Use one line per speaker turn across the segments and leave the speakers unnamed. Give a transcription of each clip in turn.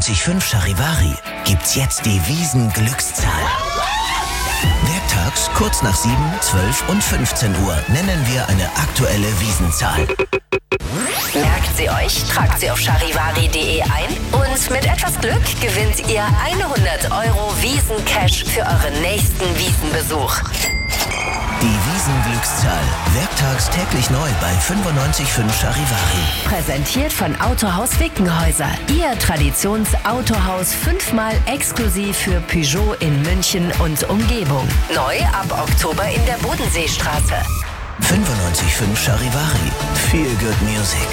95.5 Charivari gibt's jetzt die Wiesn-Glückszahl. Werktags kurz nach 7, 12 und 15 Uhr nennen wir eine aktuelle Wiesenzahl.
Merkt sie euch, tragt sie auf charivari.de ein und mit etwas Glück gewinnt ihr 100 € Wiesen-Cash für euren nächsten Wiesenbesuch.
Die Wiesn-Glückszahl. Werktags täglich neu bei 95.5 Charivari.
Präsentiert von Autohaus Wickenhäuser. Ihr Traditionsautohaus 5-mal exklusiv für Peugeot in München und Umgebung. Neu ab Oktober in der Bodenseestraße.
95.5 Charivari. Feel good music.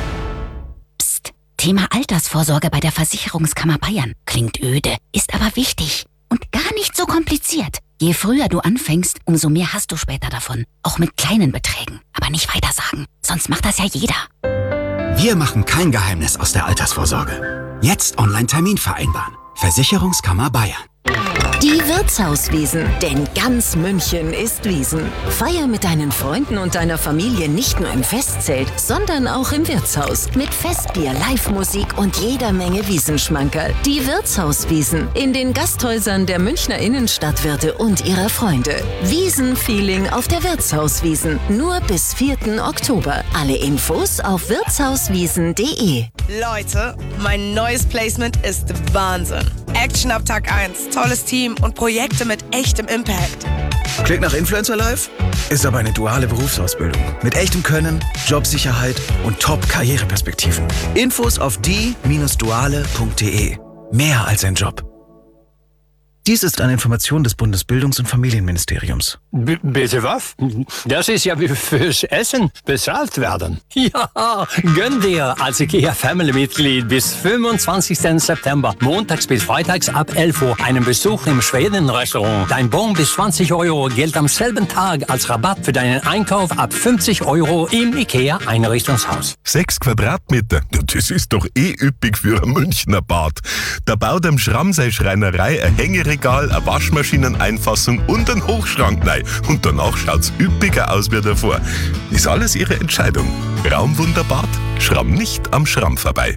Psst. Thema Altersvorsorge bei der Versicherungskammer Bayern. Klingt öde, ist aber wichtig. Und gar nicht so kompliziert. Je früher du anfängst, umso mehr hast du später davon. Auch mit kleinen Beträgen. Aber nicht weitersagen, sonst macht das ja jeder.
Wir machen kein Geheimnis aus der Altersvorsorge. Jetzt Online-Termin vereinbaren. Versicherungskammer Bayern.
Die Wirtshauswiesn, denn ganz München ist Wiesn. Feier mit deinen Freunden und deiner Familie nicht nur im Festzelt, sondern auch im Wirtshaus. Mit Festbier, Live-Musik und jeder Menge Wiesenschmankerl. Die Wirtshauswiesn in den Gasthäusern der Münchner Innenstadtwirte und ihrer Freunde. Wiesn-Feeling auf der Wirtshauswiesn. Nur bis 4. Oktober. Alle Infos auf wirtshauswiesn.de.
Leute, mein neues Placement ist Wahnsinn. Action ab Tag 1, tolles Team und Projekte mit echtem Impact.
Klingt nach Influencer Life? Ist aber eine duale Berufsausbildung. Mit echtem Können, Jobsicherheit und Top-Karriereperspektiven. Infos auf die-duale.de. Mehr als ein Job. Dies ist eine Information des Bundesbildungs- und Familienministeriums.
Bitte was? Das ist ja wie fürs Essen bezahlt werden. Ja, gönn dir als IKEA-Family-Mitglied bis 25. September, montags bis freitags ab 11 Uhr, einen Besuch im Schweden-Restaurant. Dein Bon bis 20 € gilt am selben Tag als Rabatt für deinen Einkauf ab 50 € im IKEA-Einrichtungshaus.
6 Quadratmeter, das ist doch üppig für ein Münchner Bad. Da baut am Schramsei Schreinerei ein Hängeregal, eine Waschmaschineneinfassung und einen Hochschrank rein. Und danach schaut's üppiger aus wie davor. Ist alles ihre Entscheidung. Raumwunderbad? Schramm nicht am Schramm vorbei.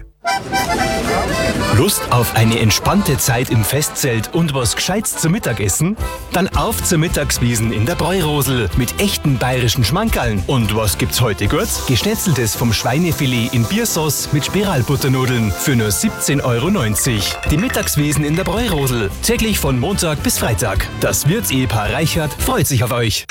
Lust auf eine entspannte Zeit im Festzelt und was Gescheites zum Mittagessen? Dann auf zur Mittagswiesn in der Bräurosel mit echten bayerischen Schmankerln. Und was gibt's heute gut? Geschnetzeltes vom Schweinefilet in Biersauce mit Spiralbutternudeln für nur 17,90 €. Die Mittagswiesn in der Bräurosel. Täglich von Montag bis Freitag. Das Wirtsehepaar Reichert freut sich auf euch.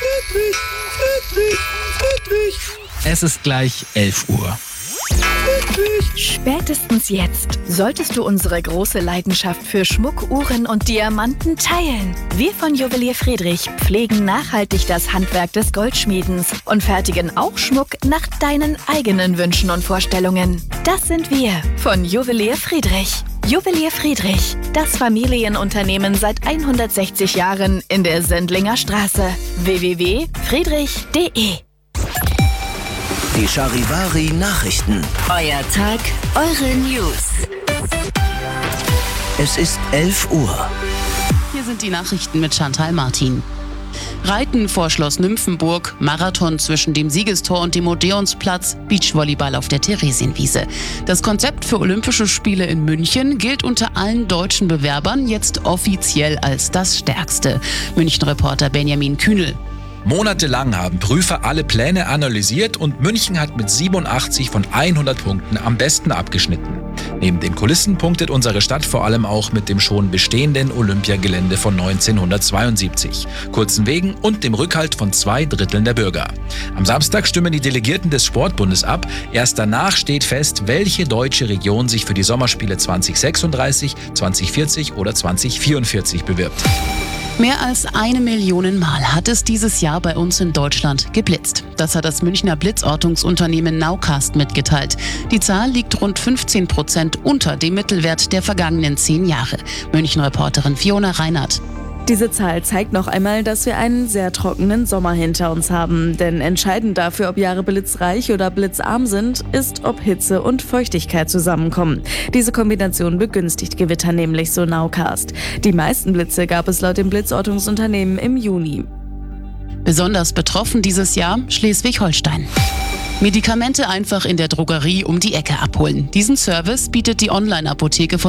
Es ist gleich 11 Uhr.
Spätestens jetzt solltest du unsere große Leidenschaft für Schmuck, Uhren und Diamanten teilen. Wir von Juwelier Friedrich pflegen nachhaltig das Handwerk des Goldschmiedens und fertigen auch Schmuck nach deinen eigenen Wünschen und Vorstellungen. Das sind wir von Juwelier Friedrich. Juwelier Friedrich, das Familienunternehmen seit 160 Jahren in der Sendlinger Straße. www.friedrich.de.
Die Charivari Nachrichten.
Euer Tag, eure News.
Es ist 11 Uhr.
Hier sind die Nachrichten mit Chantal Martin. Reiten vor Schloss Nymphenburg, Marathon zwischen dem Siegestor und dem Odeonsplatz, Beachvolleyball auf der Theresienwiese. Das Konzept für Olympische Spiele in München gilt unter allen deutschen Bewerbern jetzt offiziell als das stärkste. München-Reporter Benjamin Kühnel.
Monatelang haben Prüfer alle Pläne analysiert und München hat mit 87 von 100 Punkten am besten abgeschnitten. Neben den Kulissen punktet unsere Stadt vor allem auch mit dem schon bestehenden Olympiagelände von 1972, kurzen Wegen und dem Rückhalt von 2/3 der Bürger. Am Samstag stimmen die Delegierten des Sportbundes ab. Erst danach steht fest, welche deutsche Region sich für die Sommerspiele 2036, 2040 oder 2044 bewirbt.
Mehr als 1 Million Mal hat es dieses Jahr bei uns in Deutschland geblitzt. Das hat das Münchner Blitzortungsunternehmen Nowcast mitgeteilt. Die Zahl liegt rund 15% unter dem Mittelwert der vergangenen 10 Jahre. München-Reporterin Fiona Reinhardt.
Diese Zahl zeigt noch einmal, dass wir einen sehr trockenen Sommer hinter uns haben. Denn entscheidend dafür, ob Jahre blitzreich oder blitzarm sind, ist, ob Hitze und Feuchtigkeit zusammenkommen. Diese Kombination begünstigt Gewitter nämlich, so Nowcast. Die meisten Blitze gab es laut dem Blitzortungsunternehmen im Juni.
Besonders betroffen dieses Jahr Schleswig-Holstein. Medikamente einfach in der Drogerie um die Ecke abholen. Diesen Service bietet die Online-Apotheke von